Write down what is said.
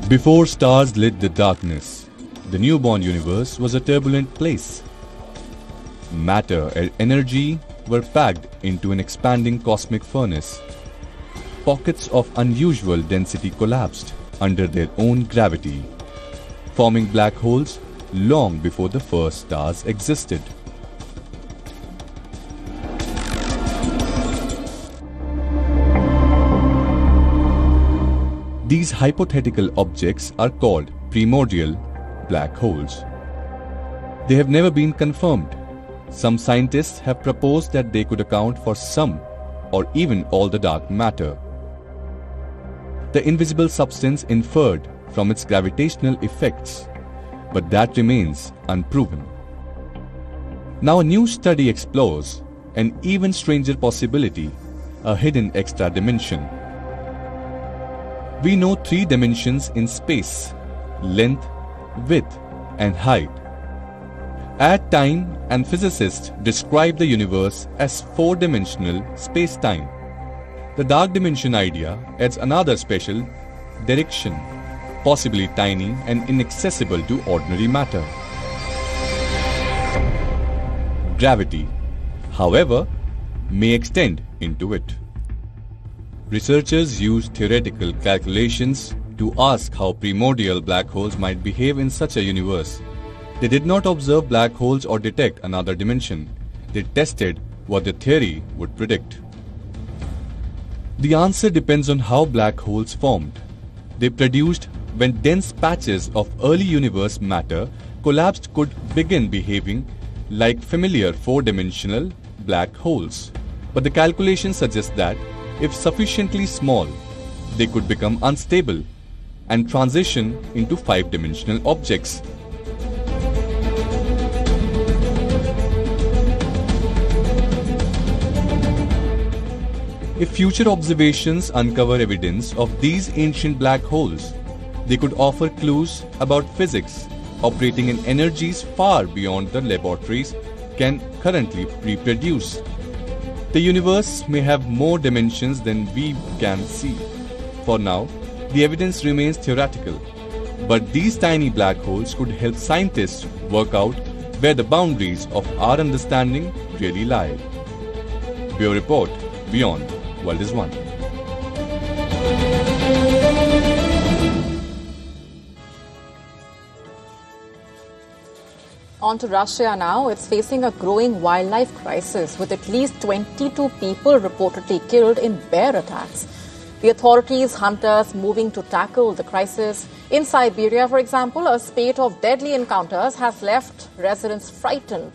Before stars lit the darkness, the newborn universe was a turbulent place. Matter and energy were packed into an expanding cosmic furnace. Pockets of unusual density collapsed under their own gravity, forming black holes long before the first stars existed. These hypothetical objects are called primordial black holes. They have never been confirmed. Some scientists have proposed that they could account for some or even all the dark matter, the invisible substance inferred from its gravitational effects, but that remains unproven. Now a new study explores an even stranger possibility, a hidden extra dimension. We know 3 dimensions in space: length, width, and height. Add time, and physicists describe the universe as 4-dimensional space-time. The dark dimension idea adds another special direction, possibly tiny and inaccessible to ordinary matter. Gravity, however, may extend into it. Researchers use theoretical calculations to ask how primordial black holes might behave in such a universe. They did not observe black holes or detect another dimension. They tested what the theory would predict. The answer depends on how black holes formed. They produced when dense patches of early universe matter collapsed could begin behaving like familiar 4-dimensional black holes. But the calculation suggests that if sufficiently small, they could become unstable and transition into 5-dimensional objects. If future observations uncover evidence of these ancient black holes, they could offer clues about physics operating in energies far beyond the laboratories can currently reproduce. The universe may have more dimensions than we can see. For now, the evidence remains theoretical, but these tiny black holes could help scientists work out where the boundaries of our understanding really lie. Bureau Report, Beyond World is One. On to Russia now. It's facing a growing wildlife crisis with at least 22 people reportedly killed in bear attacks. The authorities, hunters moving to tackle the crisis. In Siberia, for example, a spate of deadly encounters has left residents frightened.